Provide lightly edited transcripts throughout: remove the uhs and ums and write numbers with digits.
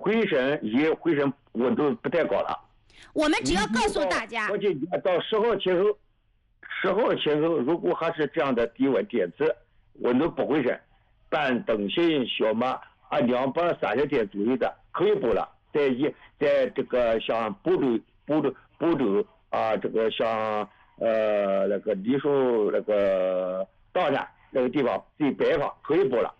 回升温度不太高了。 我们只要告诉大家， 而且到10号前后，如果还是这样的低温天气，温度不会升，但等性小麦230天左右的可以播了。在这个像播州啊，这个像那个梨树那个大山那个地方最北方可以播了。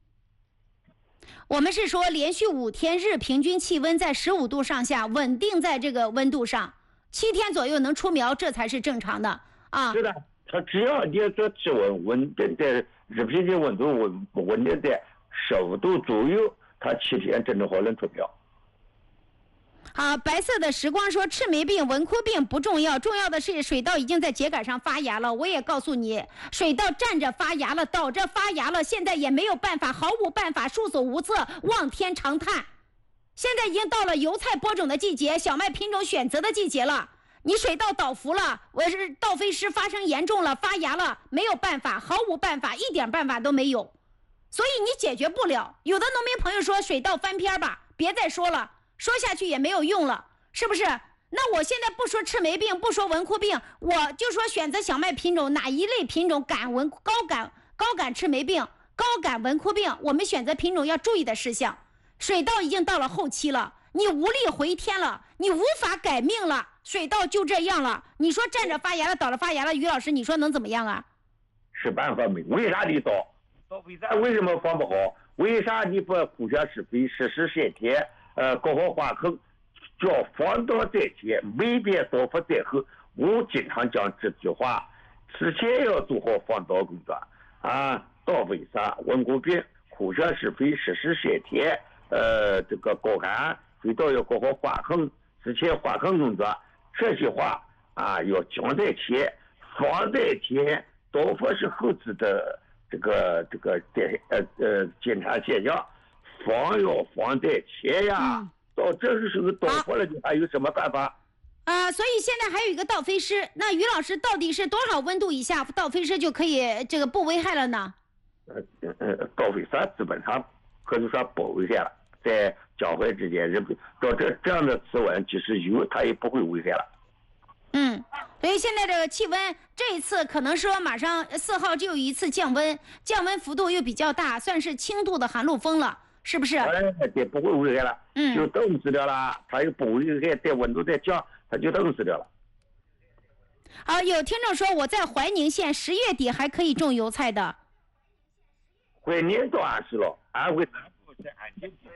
我们是说连续5天日平均气温在15度上下，稳定在这个温度上，7天左右能出苗，这才是正常的啊。 是的，它只要你这气温稳定在日平均温度稳定在15度左右，它7天真正好能出苗。 好，白色的时光说赤霉病、文枯病不重要，重要的是水稻已经在秸秆上发芽了。我也告诉你，水稻站着发芽了，倒着发芽了，现在也没有办法，毫无办法，束手无策，望天长叹。现在已经到了油菜播种的季节，小麦品种选择的季节了。你水稻倒伏了，我是稻飞失发生严重了，发芽了，没有办法，毫无办法，一点办法都没有，所以你解决不了。有的农民朋友说水稻翻篇吧，别再说了。说下去也没有用了，是不是？那我现在不说赤霉病，不说文枯病，我就说选择小麦品种哪一类品种高感赤霉病、高感文枯病，我们选择品种要注意的事项。水稻已经到了后期了，你无力回天了，你无法改命了，水稻就这样了。你说站着发芽了，倒着发芽了，于老师，你说能怎么样啊？ 是办法没？为啥你倒为什么放不好？为啥你不互相施肥、实施晒田？搞好花坑，叫防盗在前，未必倒伏在后。我经常讲这句话，之前要做好防盗工作啊，倒为啥？文枯病，互相施肥、实施晒田，这个高杆水稻要搞好花坑，之前花坑工作，这些话啊要讲在前，防在前，倒伏是后置的这个检查现象。防要防在前呀，到这个时候倒伏了，你还有什么办法？ 所以现在还有一个稻飞失，那于老师到底是多少温度以下稻飞失就可以这个不危害了呢？ 稻飞失基本上可以说不危害了，在交换之间，到这样的气温，即使有，它也不会危害了。 所以现在这个气温，这一次可能说马上4号就有一次降温幅度又比较大，算是轻度的寒露风了。是不是？ 也不会危害了，就冻死掉了。它又不危害，在温度在降，它就冻死掉了。 好，有听众说我在怀宁县10月底还可以种油菜的。 怀宁到安是了，安徽南部是安静地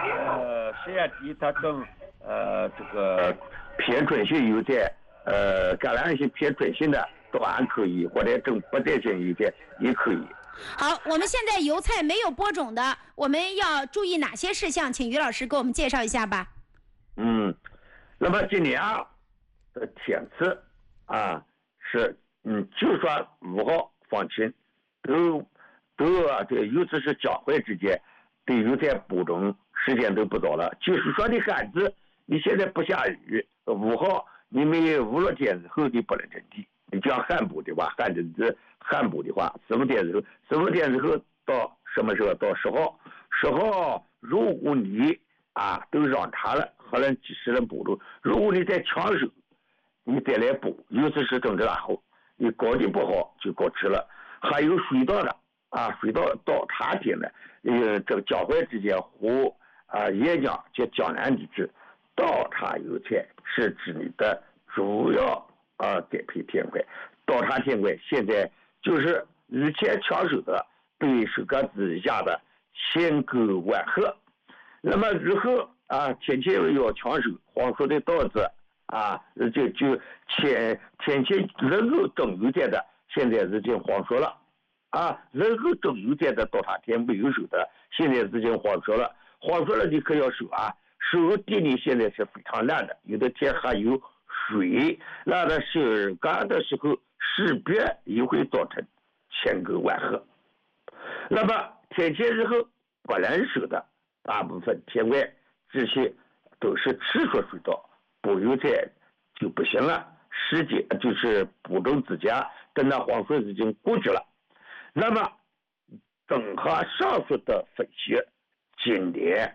，10月底它种这个偏春性油菜，橄榄性偏春性的都还可以，或者种不带性油菜也可以。 好，我们现在油菜没有播种的，我们要注意哪些事项？请于老师给我们介绍一下吧。 那么今年的天气啊是，就算5号放晴，都这尤其是交换之间，对油菜播种时间都不早了。就是说的旱季，你现在不下雨，5号你们56天之后你不能整地。你讲旱播的话，旱播的话，15天之后到什么时候？到10号，如果你都让它了，可能及时能播种。如果你再抢手，你再来播，尤其是种植大后，你搞得不好就搞迟了。还有水稻的水稻到夏天的，这个交换之间和沿江及江南地区稻插油菜是指你的主要栽培田块。稻插田块现在就是以前抢手的对收割之下的千沟万壑。那么日后天前要抢手黄熟的稻子就天前人后种油菜的现在已经黄熟了人后种油菜的稻插田没有收的现在已经黄熟了，黄熟了你可要收收地里现在是非常烂的，有的田还有水，那它收割的时候势必也会造成千沟万壑。那么天前日后不能收的大部分田块这些都是赤属水稻，播油菜就不行了，时间就是播种之前等到黄熟已经过去了。那么综合上述的分析，今年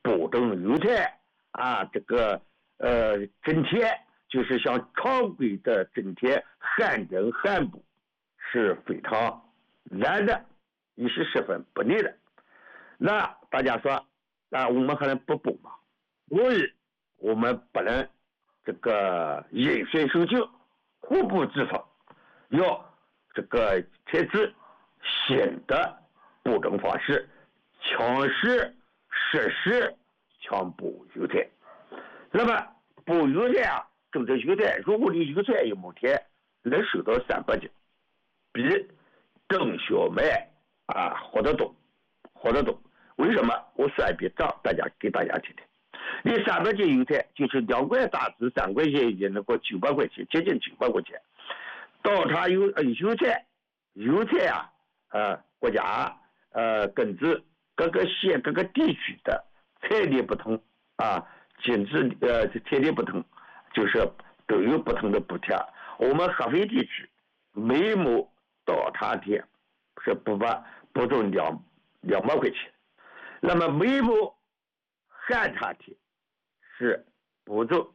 保证油菜这个针贴，就是像常规的针贴汗针汗补是非常难的，也是十分不利的。那大家说，我们还能不补吗？我们不能这个因循守旧，互补之风，要这个采取新的补种方式，强势实施强补油菜。那么补油菜种植油菜，如果你油菜一亩田能收到300斤，比种小麦活得多。为什么？我算一笔账，给大家听听。你300斤油菜就是2块大子3块钱，也能够900块钱，接近900块钱。倒茶油菜国家根据各个县各个地区的菜地不同经济菜地不同，就是都有不同的补贴。我们合肥地区每亩倒茶田是补种200块钱，那么每亩旱茶田是补种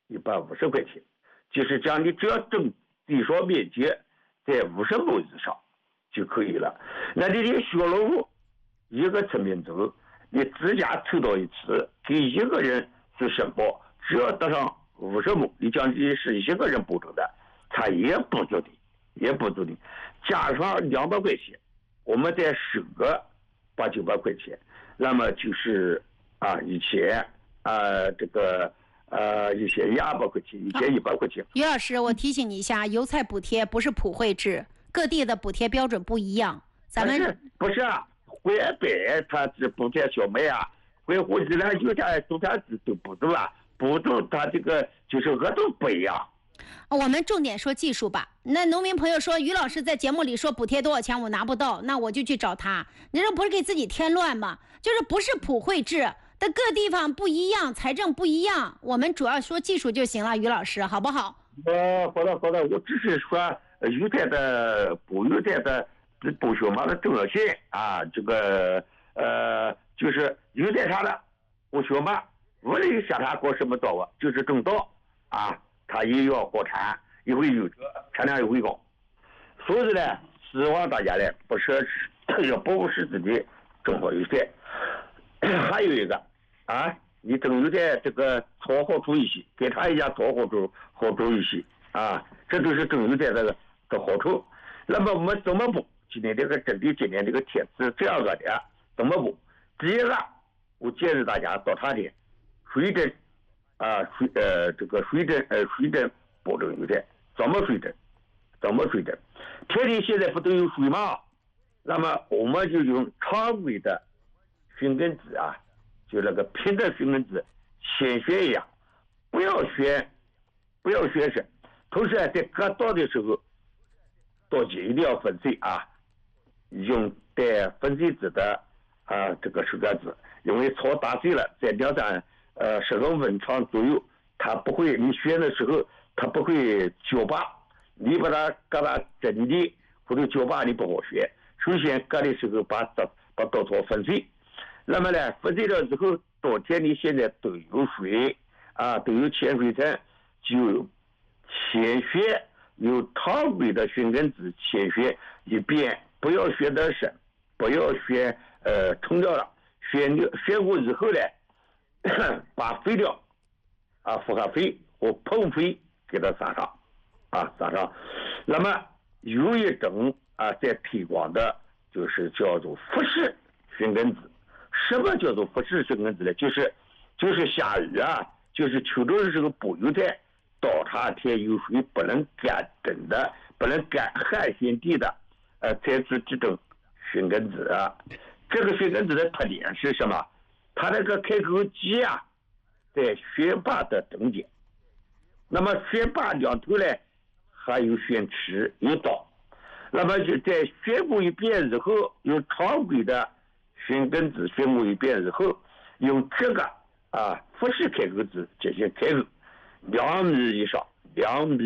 150块钱，就是讲你只要种地上面积在50亩以上就可以了。那你的小农户一个村民组，你自家凑到一起，给一个人去申报，只要得上50亩，你讲你是一个人补种的，他也补助你，加上200块钱，我们再收个800-900块钱，那么就是以前这个以前200块钱，以前100块钱。 于老师，我提醒你一下，油菜补贴不是普惠制，各地的补贴标准不一样。咱们不是淮北它是补贴小麦淮湖以南油菜蔬菜都补助了，补助它这个就是额度不一样。 我们重点说技术吧。那农民朋友说，于老师在节目里说补贴多少钱我拿不到，那我就去找他。你这不是给自己添乱吗？就是不是普惠制，但各地方不一样，财政不一样，我们主要说技术就行了，于老师好不好？ 好的，我只是说油菜的补油菜的补小麦的重要性这个就是油菜啥的补小麦，无论下它过什么作物，就是种稻它也要国产，也会有产量也会高。所以呢，希望大家呢不奢侈，要保护自己种好油菜。还有一个你种油菜这个草好处一些，给他一家草好处一些这都是种油菜的好处。那么我们怎么补？今年这个针对今年这个天气这样的怎么补？第一个，我建议大家到茶店水针这个水针保证油菜。怎么水针？田里现在不都有水吗？那么我们就用常规的熏根子就那个平的熏根子，先选一样，不要选深。同时在割稻的时候，稻茎一定要粉碎用带粉碎纸的这个手杆子，因为草打碎了，在2-310温长左右，它不会，你选的时候它不会焦拔，你把它割到真的或者焦拔你不好选。首先割的时候把稻草粉碎，那么呢粉碎了之后，稻田里现在都有水都有潜水层，就先选有常规的熏根子，先选一遍，不要选得深，不要选冲掉了，选过之后呢，把肥料复合肥和硼肥给它撒上，那么有一种在推广的就是叫做复式熏根子。什么叫做复式熏根子呢？就是下雨就是秋冬的时候补油菜，倒茶田有水不能干真的，不能干旱性地的采取这种熏根子这个熏根子的特点是什么？它那个开口机在悬把的中间，那么悬把两头呢还有悬齿有刀，那么就在旋过一遍之后，用常规的熏根子旋过一遍之后，用这个复式开口子进行开口，2米以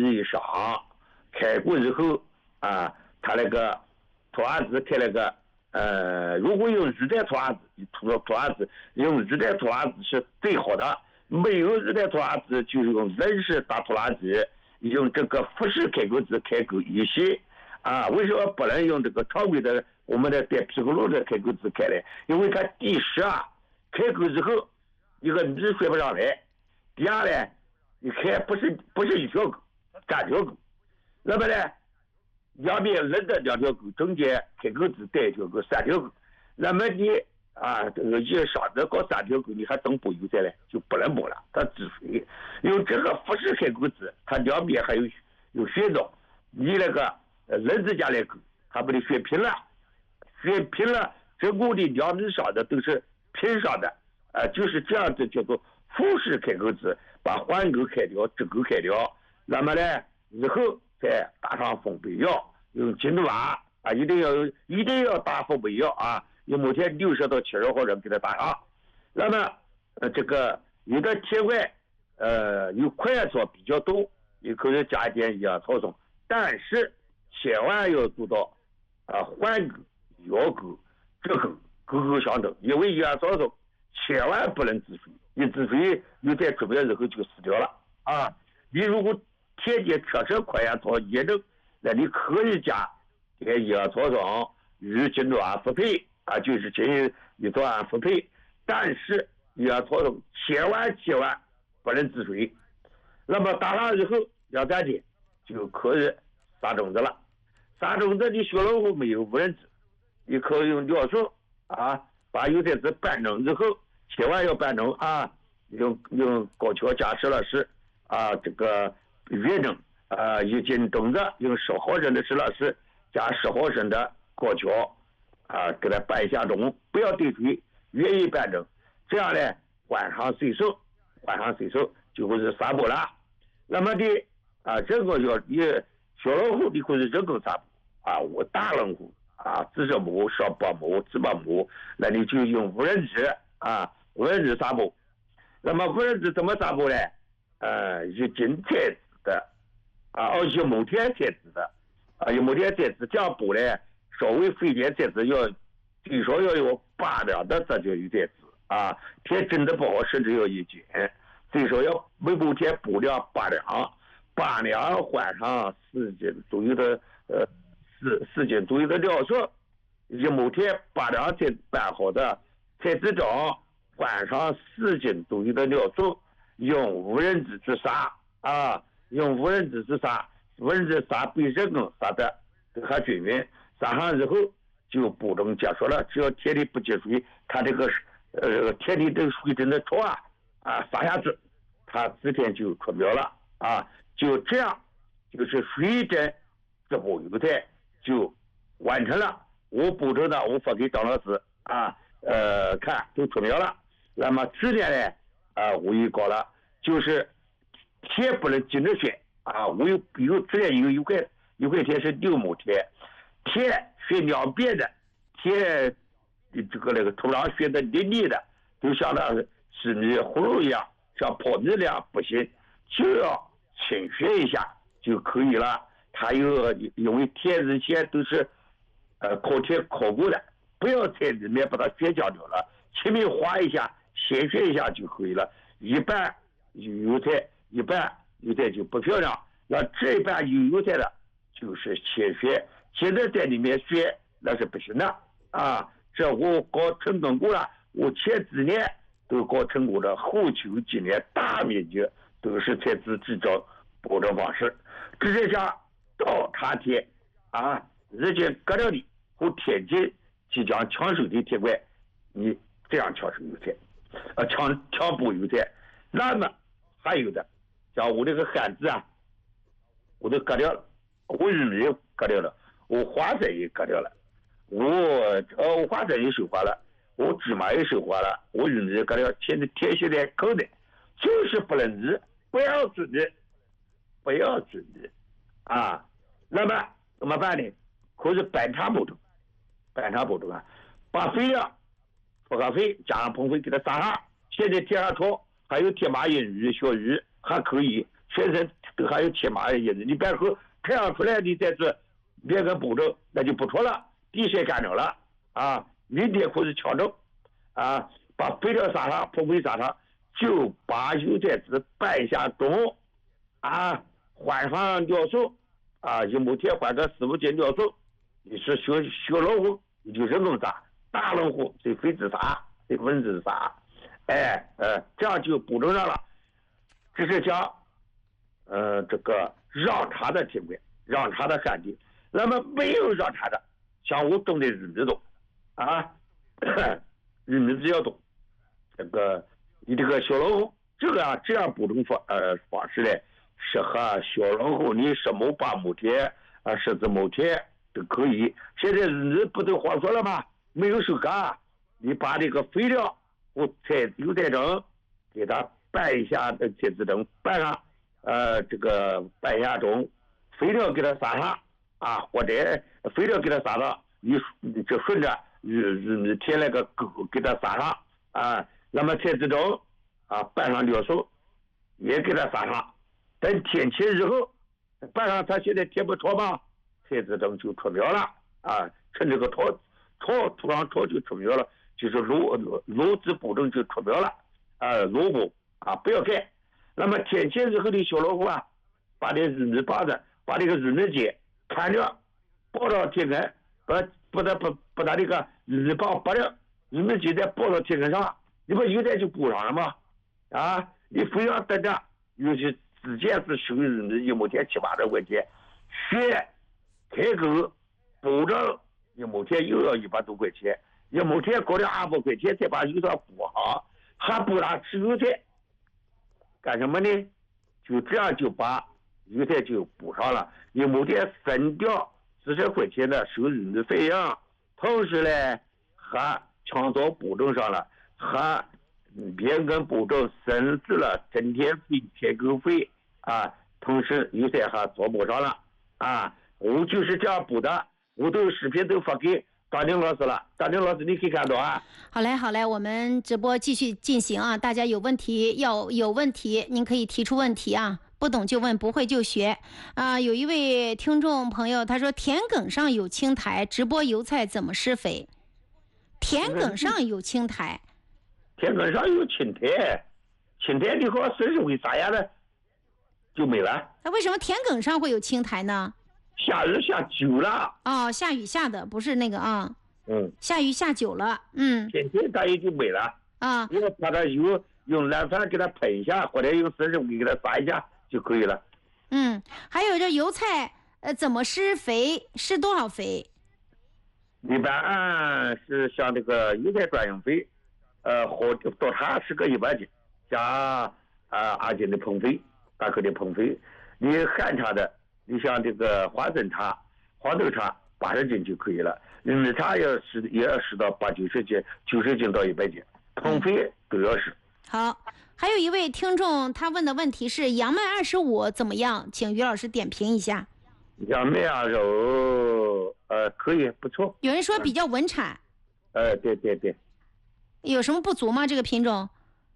上开过之后它那个图案子开了个如果用日代脱娃子，用日代脱娃子是最好的。没有日代脱娃子，就用人式大拖拉机，用这个复式开钩子开钩一些。为什么不能用这个常规的我们的带屁股窿的开钩子开呢？因为它第十开钩之后，一个鱼甩不上来。第二呢，你开不是一条钩，3条钩。那么呢，两边人的2条钩，中间开钩子带1条钩，3条钩。那么你这个一上的搞3条钩，你还等补油菜呢？就不能补了，它止水。用这个复式开钩子，它两边还有旋动，你那个人字架来钩，它把你旋平了，整个的2米上的都是平上的，就是这样子叫做复式开钩子，把环钩开掉，直钩开掉。那么呢，以后再打上封闭药，用金娃一定要打封闭药有每天60到70号人给他打上。那么这个有的铁块有块草比较多，你可以加一点养草丛，但是千万要做到环钩、腰钩、直钩钩相等，因为养草丛千万不能治水，一治水油菜出来之后就死掉了你如果天天确实快养草严重，那你可以加养草丛与金砖复配就是建议你做复配，但是养草丛千万不能治水。那么打上以后2-3天就可以撒种子了。撒种子你小农户没有无人子，你可以用尿素把油菜籽拌成之后，千万要拌成用高桥加石老师这个约整1斤种子用10毫升的石老师加10毫升的高桥给它拌一下种，不要兑水，越一拌整，这样呢晚上水熟就会是撒播了。那么的这个小农户你可以人工撒播我大农户40亩、上8亩、7-8亩，那你就用无人机撒播。那么无人机怎么撒播呢？1斤菜籽的有某天菜籽的有某天菜籽这样播呢，稍微费点菜籽最少要有8两的这就有菜籽天真的不好，甚至要1斤，最少要每天补量8两换上4斤左右的4斤左右的尿素，一亩天8两菜拌好的菜籽种换上4斤左右的尿素，用无人机去撒用无人机去撒，无人机撒比人工撒的还均匀，撒上以后就补种结束了。只要田里不积水，它这个田里的水真的潮撒下去，它自然就出苗了就这样，就是水浸这波油菜就完成了。我补种的我发给张老师看都出苗了。那么去年呢我也搞了，就是田不能紧着选我有去年有一块田是6亩田，田选2边的田这个那个土壤选的泥的，就像那是米葫芦一样，像泡米那样不行，就要倾斜一下就可以了。它因为田以前都是靠田靠过的，不要在里面把它削掉了，前面划一下倾斜一下就可以了。一半油菜，一半油菜就不漂亮，那这一半有油菜的就是切削，现在在里面削那是不行的这我搞成功过了，我前几年都搞成功了，后求今年大面积都是采自这种播种方式，直接讲倒插田日间割掉的或田间即将抢手的铁块，你这样抢手油菜抢补油菜。那么还有的像我这个杆子我都割掉了，我玉米割掉了，我花菜也割掉了，我花菜也收花了，我芝麻也收花了，我玉米也割掉，现在天现在扣的就是不能治，不要治的那么怎么办呢？可是板插补种把肥料脱个肥加上硼肥给它撒上，现在天上脱还有天麻银鱼小鱼还可以，全身都还有天麻银鱼，你别说太阳出来你再是别个补种那就不脱了，地晒干着了啊，明天开始调整，啊，把肥料撒上，铺肥撒上，就把油菜籽半下冬，啊，换上尿素，啊，一亩田换个4、5斤尿素，你是小老虎你就人工撒，大老虎这肥子撒，这蚊子撒，这样就补正上了。这是讲，这个让茶的品牌，让茶的产地。那么没有让茶的，像我种的日子多，啊，日子要多，这个你这个小老虎，这样补充方式呢，适合小老虎，你10亩、8亩田啊，10子亩田都可以。现在日子不都荒说了吗？没有收割，你把这个肥料我有菜种给它拌一下的菜籽种拌上，这个拌一下种，肥料给它撒上啊，或者肥料给它撒上，你就顺着填那个沟给它撒上啊，那么菜籽种啊拌上尿素也给它撒上，等天气日后拌上，它现在天不脱吗？菜籽种就出苗了啊，趁这个土壤脱就出苗了，就是芦子补种就出苗了萝卜啊不要盖。那么天气日后的小老虎啊，把这日子把这个日子节砍掉，抱到天根，把它这个日子棒把这日子节再抱到天根上，你不油菜就补上了吗？啊，你非要等着，尤其之前是收日子1亩田7、800块钱，学开沟补着1亩田又要100多块钱，1亩田搞了200块钱才把油菜补好，还不让吃油菜，干什么呢？就这样就把油菜就补上了，1亩田省掉40块钱的收日子费用，同时呢还强早补种上了，还变更补种省去了增田费、采购费啊，同时油菜还早补上了啊。我就是这样补的，我都视频都发给张宁老师了，张宁老师你可以看到啊。 好嘞，我们直播继续进行啊！大家有问题有问题，您可以提出问题啊，不懂就问，不会就学啊。有一位听众朋友他说，田埂上有青苔，直播油菜怎么施肥？田埂上有青苔， 田埂上有青苔，青苔的话随时会撒芽的，就没了。 那为什么田埂上会有青苔呢？ 下雨下久了。 哦，下雨下的不是那个啊。下雨下久了， 天天它也就没了啊。 你要把它用蓝酸给它喷一下，或者用40物给它撒一下就可以了。 还有这油菜怎么施肥？施多少肥？ 一般是像这个油菜专用肥，倒茶10个100斤，加2斤的硼肥，2克的硼肥。你旱茶的，你像这个花生茶、黄豆茶80斤就可以了。日茶也要施到80-90斤，90斤到100斤，硼肥都要施。 好，还有一位听众他问的问题是杨麦25怎么样？请于老师点评一下。 杨麦25可以不错。 有人说比较稳产。 对。 有什么不足吗？这个品种？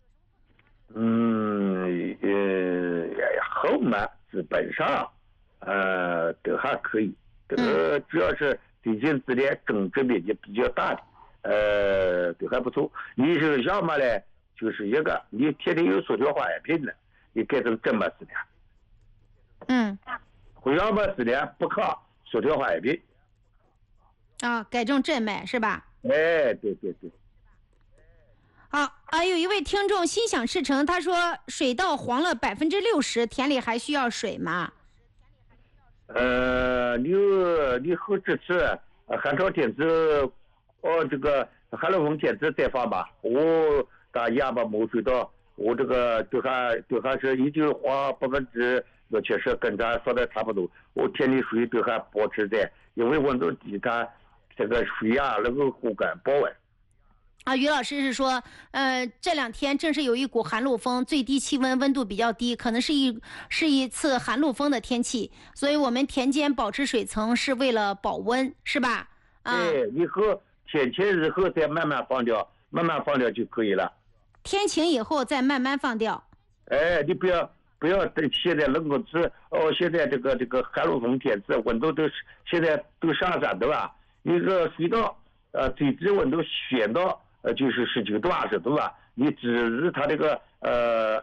后麦基本上都还可以，这个主要是最近这点种植面积比较大的，都还不错。你是要么呢，就是一个你天天有塑料花叶品的，你改成正麦饲料。会要么饲料不靠塑料花叶品。 改种正麦是吧？ 对。 好，有一位听众心想事成，他说水稻黄了60%，田里还需要水吗？ 你后这次寒潮天子，这个寒冷风天子再放吧。我打200亩水稻，我这个都还是已经黄60%，跟咱说的差不多。我田里水都还保持在，因为温度低，它这个水啊能够护干保温。 于老师是说，这2天正是有一股寒露风，最低气温温度比较低，可能是一次寒露风的天气，所以我们田间保持水层是为了保温，是吧？ 对，以后天晴日后再慢慢放掉就可以了。 天晴以后再慢慢放掉。 你不要等现在冷空气现在这个寒露风天气温度现在都上山对吧？一个水稻最低温度选到就是19度20度啊，你只是它这个